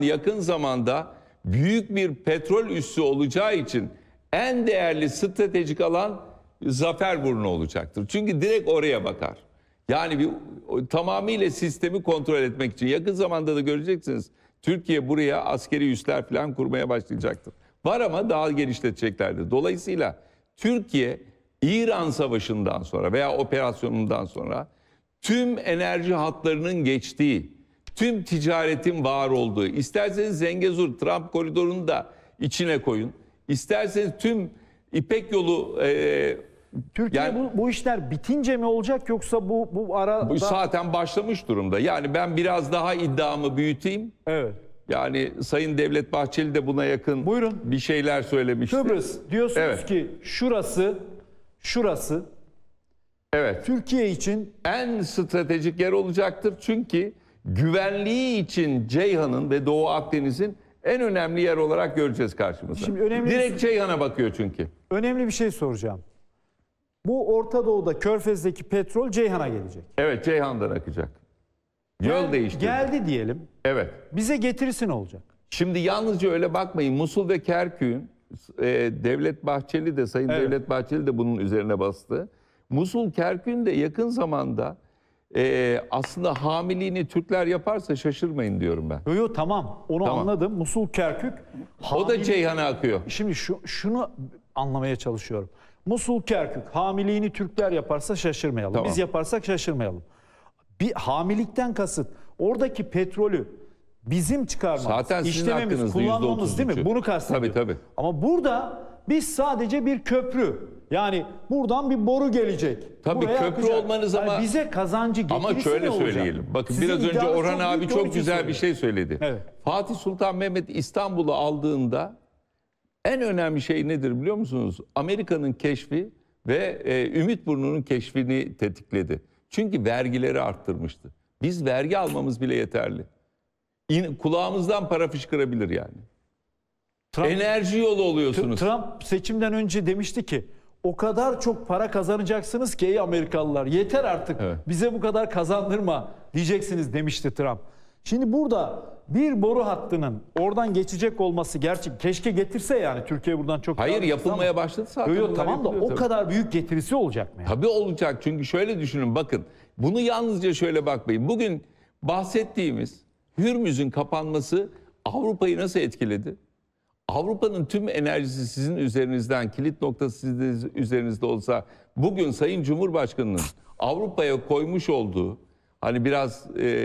yakın zamanda büyük bir petrol üssü olacağı için en değerli stratejik alan Zaferburnu olacaktır. Çünkü direkt oraya bakar. Yani tamamıyla sistemi kontrol etmek için yakın zamanda da göreceksiniz. Türkiye buraya askeri üsler falan kurmaya başlayacaktır. Var ama daha genişleteceklerdir. Dolayısıyla Türkiye İran Savaşı'ndan sonra veya operasyonundan sonra tüm enerji hatlarının geçtiği, tüm ticaretin var olduğu, isterseniz Zengezur, Trump koridorunu da içine koyun. İsterseniz tüm İpek Yolu... Türkiye yani, bu işler bitince mi olacak yoksa bu arada... Bu zaten başlamış durumda. Yani ben biraz daha iddiamı büyüteyim. Evet. Yani Sayın Devlet Bahçeli de buna yakın Buyurun. bir şeyler söylemişti. Kıbrıs diyorsunuz Evet. ki şurası Evet. Türkiye için En stratejik yer olacaktır. Çünkü güvenliği için Ceyhan'ın ve Doğu Akdeniz'in en önemli yer olarak göreceğiz karşımıza. Şimdi önemli Direkt Ceyhan'a bakıyor çünkü. önemli bir şey soracağım. Bu Orta Doğu'da Körfez'deki petrol Ceyhan'a gelecek. Evet, Ceyhan'dan akacak. Yol değiştirdi. Geldi diyelim. Evet. Bize getirisi ne olacak? Şimdi yalnızca öyle bakmayın. Musul ve Kerkük'ün Devlet Bahçeli de Sayın Evet. Devlet Bahçeli de bunun üzerine bastı. Musul Kerkük'ün de yakın zamanda aslında hamiliğini Türkler yaparsa şaşırmayın diyorum ben. Yo tamam onu Tamam. anladım. Musul, Kerkük. O da Ceyhan'a akıyor. Şimdi şunu anlamaya çalışıyorum. Musul, Kerkük hamiliğini Türkler yaparsa şaşırmayalım. Tamam. Biz yaparsak şaşırmayalım. Bir hamilikten kasıt oradaki petrolü bizim çıkarmamız, Zaten sizin işlememiz, hakkınızda kullanmamız değil mi? %33'ü. Bunu kastediyorum. Tabii. Ama burada biz sadece bir köprü. Yani buradan bir boru gelecek. Tabii Buraya köprü akacak. olmanız Yani ama bize kazancı getirisi ama şöyle ne olacak? söyleyelim. Bakın Sizin biraz önce iddianız Orhan çok abi büyük, onun çok için güzel bir söylüyorum. şey söyledi. Evet. Fatih Sultan Mehmet İstanbul'u aldığında en önemli şey nedir biliyor musunuz? Amerika'nın keşfi ve Ümitburnu'nun keşfini tetikledi. Çünkü vergileri arttırmıştı. Biz vergi almamız bile yeterli. Kulağımızdan para fışkırabilir yani. Enerji yolu oluyorsunuz. Trump seçimden önce demişti ki o kadar çok para kazanacaksınız ki ey Amerikalılar yeter artık Evet. bize bu kadar kazandırma diyeceksiniz demişti Trump. Şimdi burada bir boru hattının oradan geçecek olması gerçek. Keşke getirse yani Türkiye buradan çok... Hayır, yapılmaya başladı zaten. Yo, Bunlar tamam da yapılıyor o tabii. kadar büyük getirisi olacak mı? Yani? Tabii olacak, çünkü şöyle düşünün, bakın bunu yalnızca şöyle bakmayın. Bugün bahsettiğimiz Hürmüz'ün kapanması Avrupa'yı nasıl etkiledi? Avrupa'nın tüm enerjisi sizin üzerinizden, kilit noktası sizin üzerinizde olsa bugün Sayın Cumhurbaşkanı'nın Avrupa'ya koymuş olduğu, hani biraz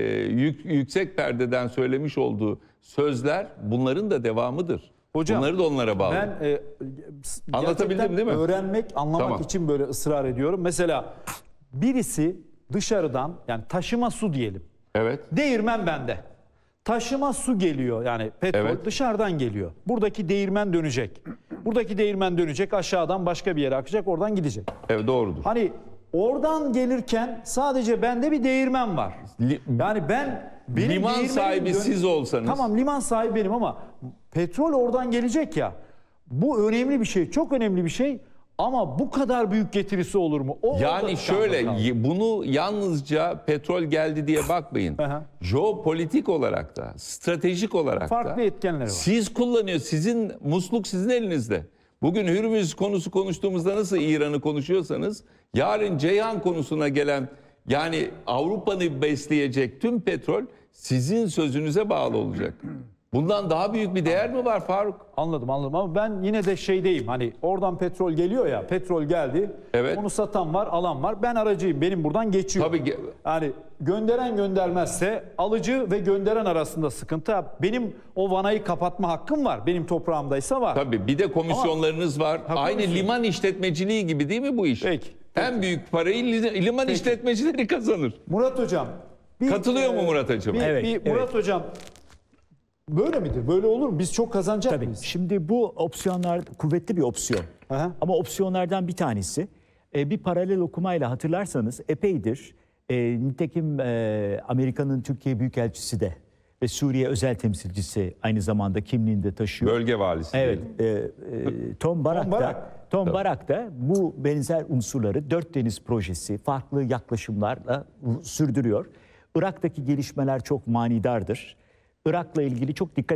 yüksek perdeden söylemiş olduğu sözler bunların da devamıdır. Hocam, bunları da onlara bağlı. Ben Anlatabildim gerçekten değil mi? öğrenmek, anlamak Tamam. için böyle ısrar ediyorum. Mesela birisi dışarıdan yani taşıma su diyelim. Evet. Değirmen bende. Taşıma su geliyor yani petrol Evet. dışarıdan geliyor. Buradaki değirmen dönecek. Buradaki değirmen dönecek aşağıdan başka bir yere akacak oradan gidecek. Evet, doğrudur. Hani oradan gelirken sadece bende bir değirmen var. Yani benim Liman değirmenim sahibi siz olsanız. Tamam liman sahibi benim ama petrol oradan gelecek ya. Bu önemli bir şey, çok önemli bir şey. Ama bu kadar büyük getirisi olur mu? O Yani orada şöyle, kaldı. bunu yalnızca petrol geldi diye bakmayın. Aha. Jeopolitik olarak da, stratejik olarak Farklı da etkenleri var. siz kullanıyor. Sizin musluk sizin elinizde. Bugün Hürmüz konusu konuştuğumuzda nasıl İran'ı konuşuyorsanız, yarın Ceyhan konusuna gelen, yani Avrupa'yı besleyecek tüm petrol sizin sözünüze bağlı olacak. Bundan daha büyük bir değer mi var Faruk? Anladım ama ben yine de şeydeyim, hani oradan petrol geliyor ya, petrol geldi, Evet. onu satan var, alan var, ben aracıyım, benim buradan geçiyor. Tabii. Yani gönderen göndermezse alıcı ve gönderen arasında sıkıntı. Benim o vanayı kapatma hakkım var, benim toprağımdaysa var. Tabii, bir de komisyonlarınız var. Aynı komisyon. liman işletmeciliği gibi değil mi bu iş? Peki. En büyük parayı liman işletmecileri kazanır. Murat Hocam. Katılıyor mu Murat Hocam? Evet. Murat Hocam, böyle midir? Böyle olur mu? Biz çok kazanacak Tabii. mıyız? Şimdi bu opsiyonlar kuvvetli bir opsiyon. Aha. Ama opsiyonlardan bir tanesi bir paralel okumayla hatırlarsanız epeydir nitekim Amerika'nın Türkiye Büyükelçisi de ve Suriye özel temsilcisi aynı zamanda kimliğinde taşıyor. Bölge valisi. Evet. diyelim. Tom Barak Barak. Barak da bu benzer unsurları Dört Deniz projesi farklı yaklaşımlarla sürdürüyor. Irak'taki gelişmeler çok manidardır. Irak'la ilgili çok dikkat